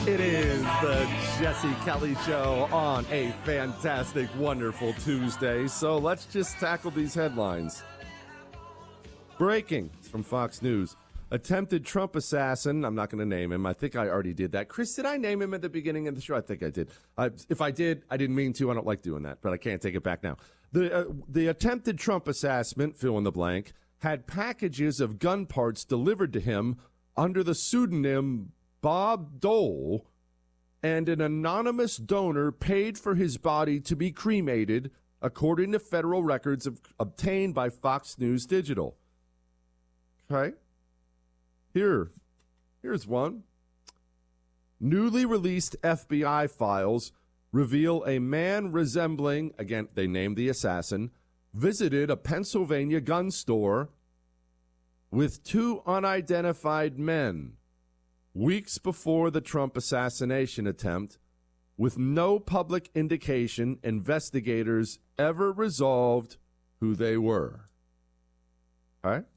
It is the Jesse Kelly Show on a fantastic, wonderful Tuesday. So let's just tackle these headlines. Breaking from Fox News. Attempted Trump assassin. I'm not going to name him. I think I already did that. Chris, did I name him at the beginning of the show? I think I did. If I did, I didn't mean to. I don't like doing that, but I can't take it back now. The attempted Trump assassin, fill in the blank, had packages of gun parts delivered to him under the pseudonym Bob Dole, and an anonymous donor paid for his body to be cremated, according to federal records obtained by Fox News Digital. Okay? Here's one. Newly released FBI files reveal a man resembling, again, they named the assassin, visited a Pennsylvania gun store with two unidentified men weeks before the Trump assassination attempt, with no public indication investigators ever resolved who they were. All right?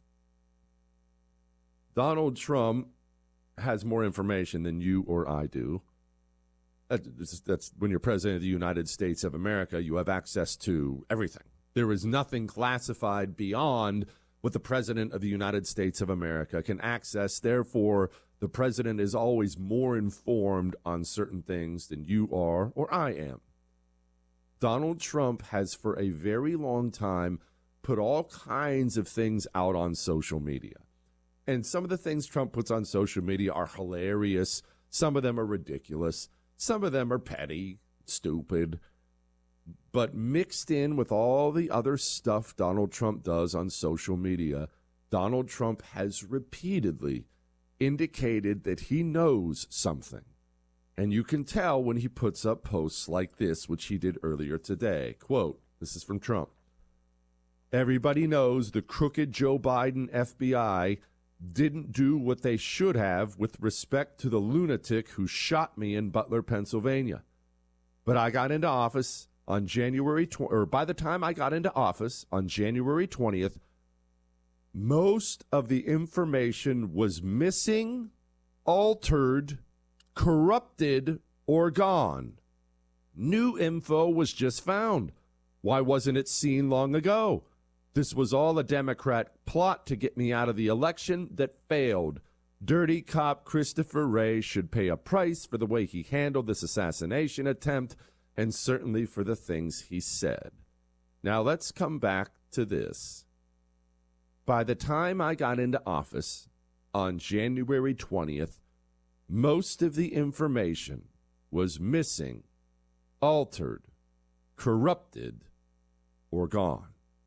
Donald Trump has more information than you or I do. That's when you're president of the United States of America, you have access to everything. There is nothing classified beyond what the president of the United States of America can access. Therefore, the president is always more informed on certain things than you are or I am. Donald Trump has for a very long time put all kinds of things out on social media. And some of the things Trump puts on social media are hilarious. Some of them are ridiculous. Some of them are petty, stupid. But mixed in with all the other stuff Donald Trump does on social media, Donald Trump has repeatedly indicated that he knows something. And you can tell when he puts up posts like this, which he did earlier today. Quote, this is from Trump. Everybody knows the crooked Joe Biden FBI didn't do what they should have with respect to the lunatic who shot me in Butler, Pennsylvania. But I got into office on by the time I got into office on January 20th, most of the information was missing, altered, corrupted, or gone. New info was just found. Why wasn't it seen long ago? This was all a Democrat plot to get me out of the election that failed. Dirty cop Christopher Wray should pay a price for the way he handled this assassination attempt, and certainly for the things he said. Now let's come back to this. By the time I got into office on January 20th, most of the information was missing, altered, corrupted, or gone.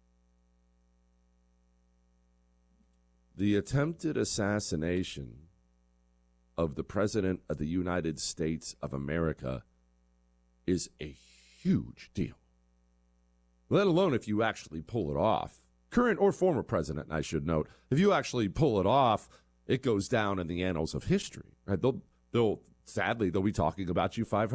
The attempted assassination of the President of the United States of America is a huge deal, let alone if you actually pull it off. Current or former president, I should note. If you actually pull it off, it goes down in the annals of history. Right? Sadly, they'll be talking about you 500